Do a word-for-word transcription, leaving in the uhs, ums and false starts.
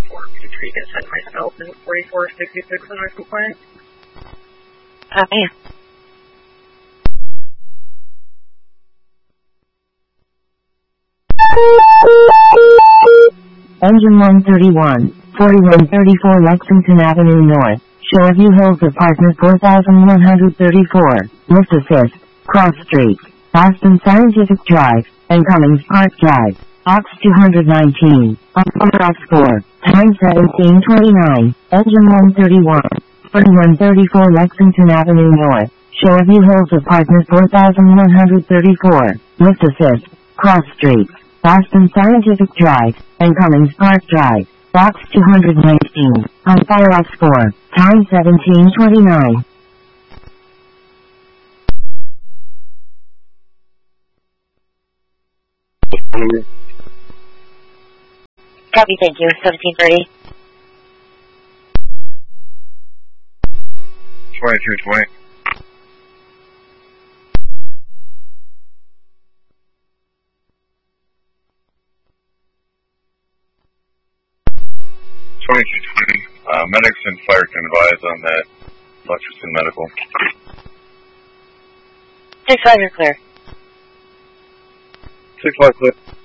for Patricia and myself in forty-four sixty-six on our complaint. Uh, yeah. Engine one thirty-one, forty-one thirty-four Lexington Avenue North, Shoreview Hills Apartment four thousand one hundred thirty-four, Lift Assist, Cross Street, Boston Scientific Drive, and Cummings Park Drive, Ox two nineteen, on off score, time seventeen twenty-nine, Engine one thirty-one, forty-one thirty-four Lexington Avenue North, Shoreview Hills Apartment four thousand one hundred thirty-four, Lift Assist, Cross Street, Boston Scientific Drive, and Cummings Park Drive, Box two nineteen, on fire off score, time seventeen twenty-nine. Copy, thank you. seventeen thirty. twenty-two twenty. twenty-two twenty. Uh, medics and fire can advise on that. Lexington Medical. six five, you're clear. six five clear.